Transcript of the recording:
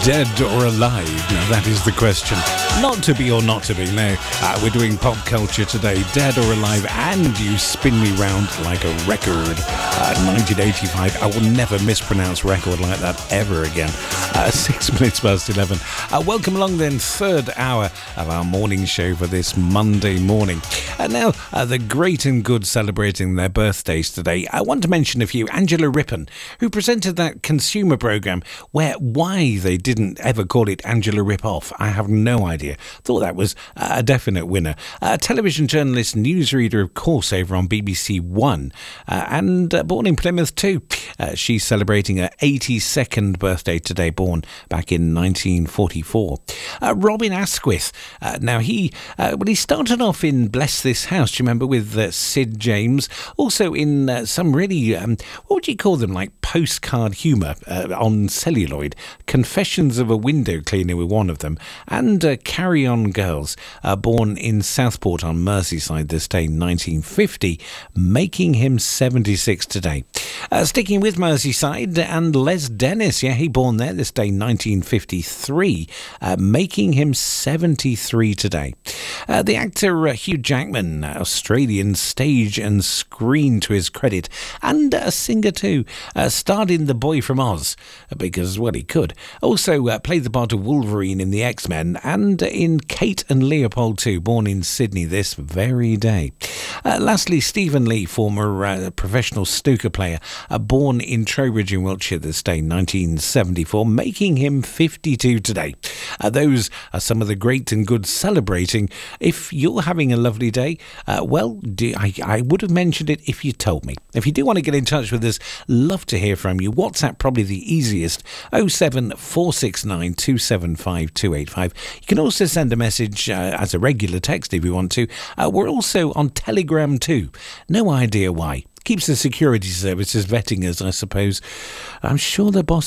Dead or alive? Now that is the question. Not to be or not to be. No, we're doing pop culture today. Dead or alive, and you spin me round like a record. 1985. I will never mispronounce record like that ever again. 6 minutes past 11. Welcome along then, third hour of our morning show for this Monday morning. And now, the great and good celebrating their birthdays today. I want to mention a few. Angela Rippon, who presented that consumer programme why they didn't ever call it Angela Rip-Off. I have no idea. Thought that was a definite winner. Television journalist, newsreader, of course, over on BBC One, and born in Plymouth too. She's celebrating her 82nd birthday today, born back in 1944. Robin Asquith, now he started off in Bless This House, do you remember, with Sid James, also in some really, what would you call them, like postcard humour on celluloid. Confessions of a Window Cleaner with one of them, and Carry On Girls, born in Southport on Merseyside this day, 1950, making him 76 today. Sticking with Merseyside, and Les Dennis, he born there this day, 1953, making him 73 today. The actor Hugh Jackman, Australian stage and screen to his credit, and a singer too, starred in The Boy from Oz, because, well, he could. Also played the part of Wolverine in the X-Men, and in Kate and Leopold too, born in Sydney this very day. Lastly, Stephen Lee, former professional snooker player, born in Trowbridge in Wiltshire this day, 1974, making him 52 today. Those are some of the great and good celebrating. If you're having a lovely day, I would have mentioned it if you told me. If you do want to get in touch with us, love to hear from you. WhatsApp probably the easiest, 07469 275 285. You can also send a message as a regular text if you want to. We're also on Telegram too. No idea why. Keeps the security services vetting us, I suppose. I'm sure the boss